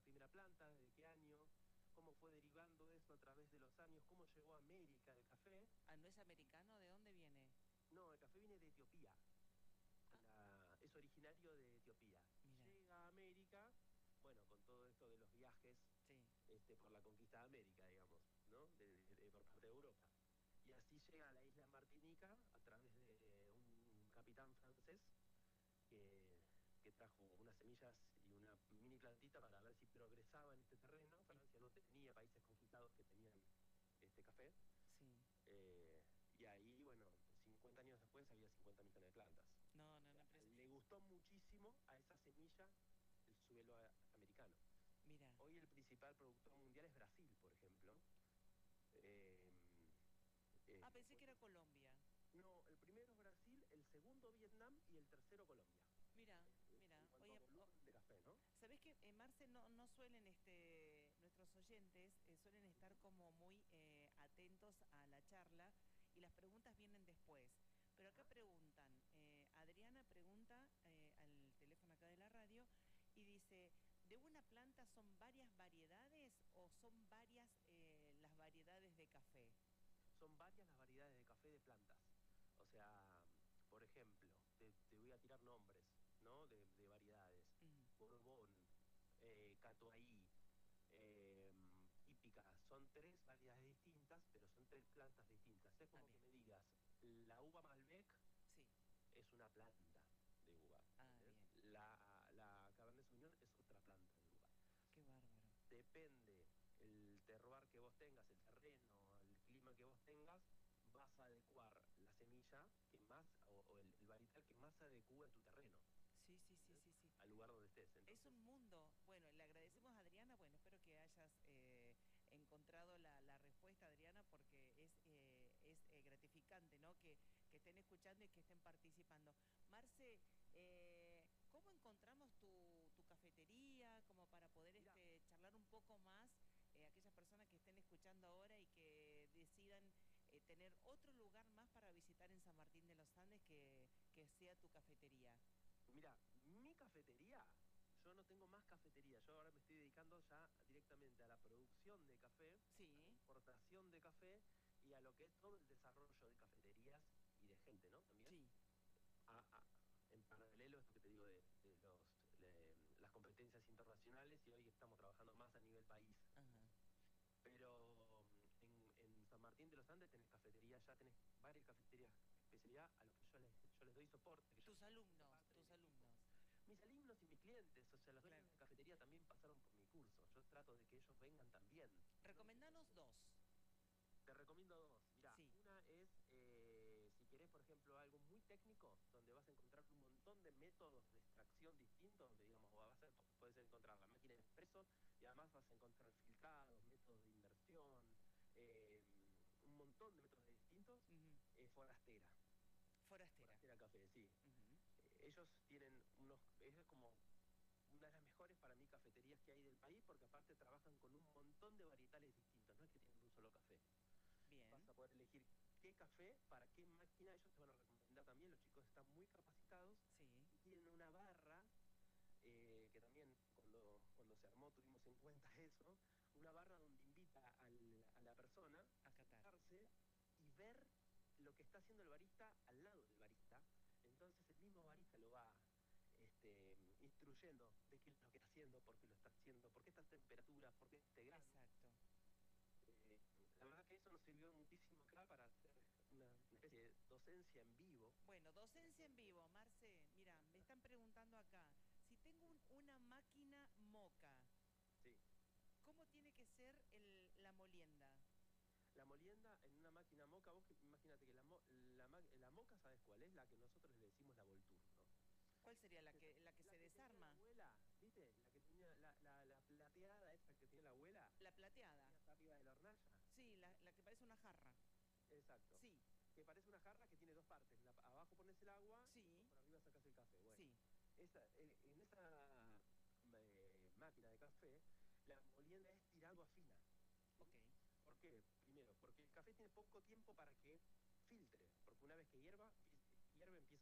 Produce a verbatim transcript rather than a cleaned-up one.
primera planta, de qué año, cómo fue derivando eso a través de los años, cómo llegó a América el café. Ah, ¿no es americano? ¿De dónde viene? No, el café viene de Etiopía. Ah, La, es originario de Etiopía. mira, Llega a América, bueno, con todo esto de los viajes sí, este, por la conquista de América, digamos, ¿no? De, de- de- por parte de Europa. Y así llega a la isla Martinica a través de un capitán francés que, que trajo unas semillas y una mini plantita para ver si progresaba en este terreno. sí, Francia no tenía países conquistados que tenían este café. sí. Eh, y ahí, bueno, cincuenta años después había cincuenta millones de plantas. No, no, O no, sea, impresi- le gustó muchísimo a esa semilla el suelo a- americano. Mira. Hoy el principal productor mundial es Brasil, por ejemplo. Eh, eh, Ah, pensé que bueno, era Colombia. no, el primero es Brasil, el segundo Vietnam y el tercero Colombia. Mira, En, mira. en cuanto Oye, a oh, volumen de café, ¿no? ¿sabés que en Marce no, no suelen, este, nuestros oyentes eh, suelen estar como muy eh, atentos a la charla y las preguntas vienen después? Pero acá Ajá. preguntan, eh, Adriana pregunta eh, al teléfono acá de la radio y dice, ¿de una planta son varias variedades o son varias eh, las variedades de café? Son varias las variedades de café de plantas. O sea, por ejemplo, te, te voy a tirar nombres, ¿no? De, de variedades. Mm, Borbón, eh, Catuaí, eh, hípica. Son tres variedades distintas, pero son tres plantas distintas. Es ah, como que bien. me digas, la uva Malbec Sí. es una planta de uva. Ah, ¿Entendés? bien. La, la Cabernet Sauvignon es otra planta de uva. Qué bárbaro. Depende el terroir que vos tengas, el terreno, el clima que vos tengas, vas a adecuar la semilla que más, o, o el, el varietal que más se adecua a tu terreno, Sí, sí, sí, ¿entendés? sí, sí. Al lugar donde estés. Es Entonces, un mundo. Bueno, le agradecemos a Adriana. Bueno, espero que hayas eh, encontrado la, la respuesta, Adriana, porque es, eh, es eh, gratificante, ¿no? Que, que estén escuchando y que estén participando. Marce, eh, ¿cómo encontramos tu, tu cafetería? Como para poder mira, este, charlar un poco más, eh, aquellas personas que estén escuchando ahora y que decidan eh, tener otro lugar más para visitar en San Martín de los Andes que, que sea tu cafetería. mira, mi cafetería, yo no tengo más cafetería, yo ahora me estoy dedicando ya directamente a la producción de café, a la Sí, importación de café y a lo que es todo el desarrollo de cafeterías y de gente, ¿no? También. sí. a- a- en paralelo esto que te digo de, de los, de las competencias internacionales y hoy estamos trabajando más a nivel país. Ajá. Pero mm, en, en San Martín de los Andes tenés cafeterías, ya tenés varias cafeterías de especialidad a los que yo les, yo les doy soporte, que yo Tus formo alumnos, parte tus del equipo. alumnos. Mis alumnos y mis clientes, o sea, los Claro. dueños de cafetería también pasaron por mi curso. Yo trato de que ellos vengan también. ¿No? Recomendanos dos. Te recomiendo dos. Mira, Sí. una es, eh, si querés, por ejemplo, algo muy técnico, donde vas a encontrar un montón de métodos de extracción distintos, donde, digamos, vas a, puedes encontrar la máquina de expreso y además vas a encontrar filtrados, métodos de inversión, eh, un montón de métodos distintos. Ujú. eh, Forastera, Forastera. Forastera Café, sí. Ujú. Eh, ellos tienen unos, es como una de las mejores para mí cafeterías que hay del país, porque aparte trabajan con un montón de varietales distintos, no es que tienen un solo café. Vas Bien. a poder elegir qué café, para qué máquina, ellos te van a recomendar también, los chicos están muy capacitados Sí. y tienen una barra, eh, que también cuando, cuando se armó tuvimos en cuenta eso, una barra donde invita al, a la persona a A Qatar. sentarse y ver lo que está haciendo el barista al lado del barista, entonces el mismo barista lo va este, instruyendo de qué es lo que está haciendo, por qué lo está haciendo, por qué estas temperaturas, por qué este grano. Exacto. Eh, la verdad que eso nos sirvió muchísimo acá para hacer una, una especie de docencia en vivo Bueno, de la docencia en gente. vivo, Marce. Mira, me están preguntando acá. Si tengo un- una máquina moca, Sí. ¿cómo tiene que ser el, la molienda? La molienda en una máquina moca, vos que, imagínate que la, mo- la, ma- la moca, ¿sabes cuál es? La que nosotros le decimos la Voltur, ¿no? ¿Cuál sería la Es esa. que, la que La se que tenía la desarma? abuela, ¿viste? La que tenía la, la, la plateada esa que tenía la abuela, La que plateada. ponías arriba de la hornalla. Sí, la, la que parece una jarra. Exacto. Sí, Que parece una jarra que tiene dos partes. La- abajo pones el agua y después sí, por arriba sacas el café. Bueno, sí. esa, en, en esa eh, máquina de café, la molienda es tirado a fina. ¿Sí? Ok. ¿Por qué? Primero, porque el café tiene poco tiempo para que filtre, porque una vez que hierva, hierve empieza